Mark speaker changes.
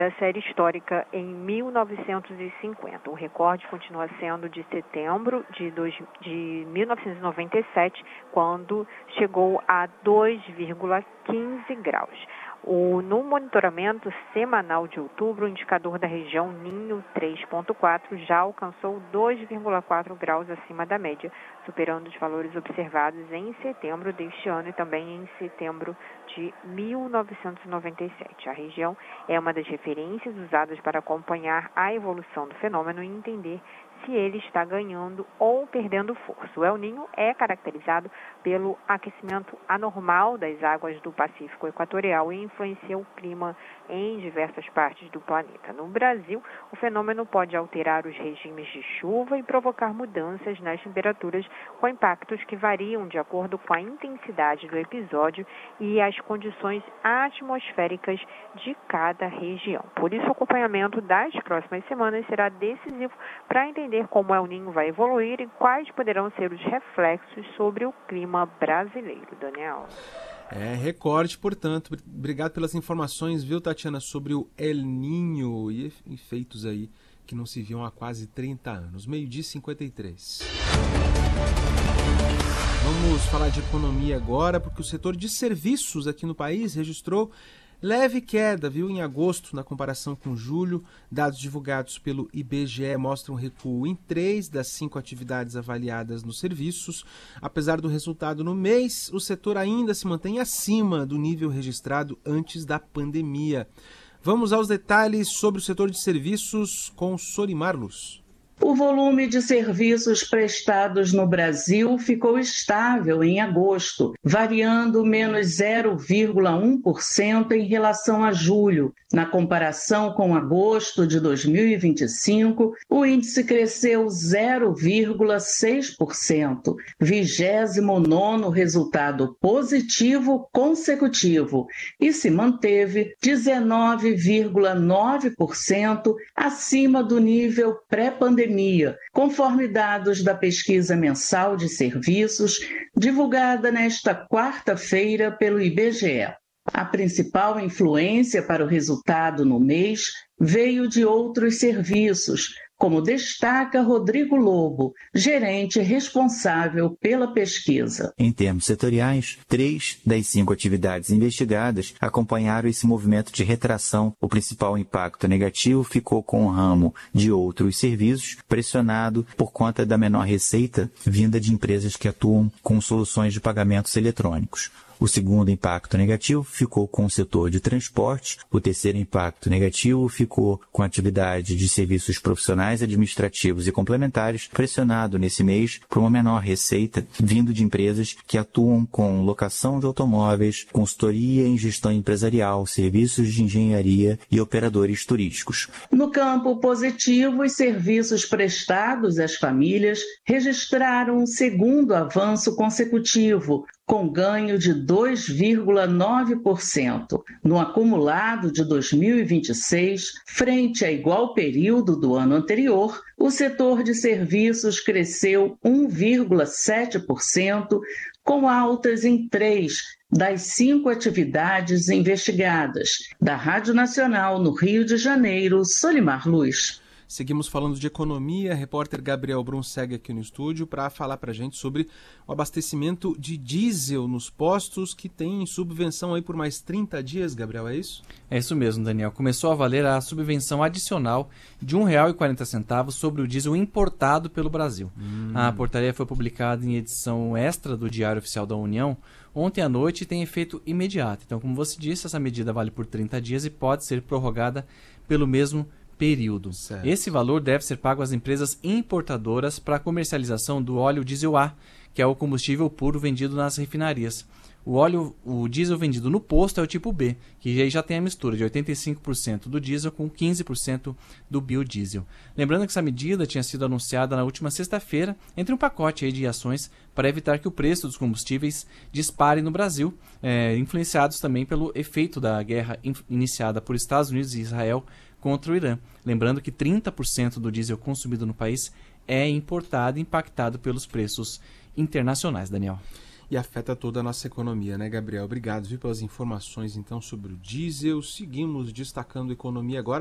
Speaker 1: da série histórica em 1950. O recorde continua sendo de setembro de 1997, quando chegou a 2,15 graus. No monitoramento semanal de outubro, o indicador da região Ninho 3.4 já alcançou 2,4 graus acima da média, superando os valores observados em setembro deste ano e também em setembro de 1997. A região é uma das referências usadas para acompanhar a evolução do fenômeno e entender se ele está ganhando ou perdendo força. O El Niño é caracterizado pelo aquecimento anormal das águas do Pacífico Equatorial e influencia o clima em diversas partes do planeta. No Brasil, o fenômeno pode alterar os regimes de chuva e provocar mudanças nas temperaturas, com impactos que variam de acordo com a intensidade do episódio e as condições atmosféricas de cada região. Por isso, o acompanhamento das próximas semanas será decisivo para entender como o El Niño vai evoluir e quais poderão ser os reflexos sobre o clima brasileiro. Daniel.
Speaker 2: Recorde, portanto. Obrigado pelas informações, viu, Tatiana, sobre o El Niño e efeitos aí que não se viam há quase 30 anos. 12h53. Vamos falar de economia agora, porque o setor de serviços aqui no país registrou leve queda, viu, em agosto, na comparação com julho. Dados divulgados pelo IBGE mostram recuo em 3 das 5 atividades avaliadas nos serviços. Apesar do resultado no mês, o setor ainda se mantém acima do nível registrado antes da pandemia. Vamos aos detalhes sobre o setor de serviços com Solimar Luz.
Speaker 3: O volume de serviços prestados no Brasil ficou estável em agosto, variando menos 0,1% em relação a julho. Na comparação com agosto de 2025, o índice cresceu 0,6%, 29º resultado positivo consecutivo, e se manteve 19,9% acima do nível pré-pandemia, conforme dados da pesquisa mensal de serviços, divulgada nesta quarta-feira pelo IBGE. A principal influência para o resultado no mês veio de outros serviços, como destaca Rodrigo Lobo, gerente responsável pela pesquisa.
Speaker 4: Em termos setoriais, 3 das 5 atividades investigadas acompanharam esse movimento de retração. O principal impacto negativo ficou com o ramo de outros serviços, pressionado por conta da menor receita vinda de empresas que atuam com soluções de pagamentos eletrônicos. O segundo impacto negativo ficou com o setor de transporte. O terceiro impacto negativo ficou com a atividade de serviços profissionais, administrativos e complementares, pressionado nesse mês por uma menor receita vindo de empresas que atuam com locação de automóveis, consultoria em gestão empresarial, serviços de engenharia e operadores turísticos.
Speaker 3: No campo positivo, os serviços prestados às famílias registraram um segundo avanço consecutivo, com ganho de 2,9%. No acumulado de 2026, frente a igual período do ano anterior, o setor de serviços cresceu 1,7%, com altas em 3 das 5 atividades investigadas. Da Rádio Nacional no Rio de Janeiro, Solimar Luz.
Speaker 2: Seguimos falando de economia. Repórter Gabriel Brum segue aqui no estúdio para falar para a gente sobre o abastecimento de diesel nos postos, que tem subvenção aí por mais 30 dias, Gabriel, é isso?
Speaker 5: É isso mesmo, Daniel. Começou a valer a subvenção adicional de R$ 1,40 sobre o diesel importado pelo Brasil. A portaria foi publicada em edição extra do Diário Oficial da União ontem à noite e tem efeito imediato. Então, como você disse, essa medida vale por 30 dias e pode ser prorrogada pelo mesmo período.
Speaker 2: Certo.
Speaker 5: Esse valor deve ser pago às empresas importadoras para a comercialização do óleo diesel A, que é o combustível puro vendido nas refinarias. O diesel vendido no posto é o tipo B, que já tem a mistura de 85% do diesel com 15% do biodiesel. Lembrando que essa medida tinha sido anunciada na última sexta-feira entre um pacote aí de ações para evitar que o preço dos combustíveis dispare no Brasil, influenciados também pelo efeito da guerra iniciada por Estados Unidos e Israel contra o Irã. Lembrando que 30% do diesel consumido no país é importado e impactado pelos preços internacionais, Daniel.
Speaker 2: e afeta toda a nossa economia, né, Gabriel? Obrigado, viu, pelas informações, então, sobre o diesel. Seguimos destacando a economia agora.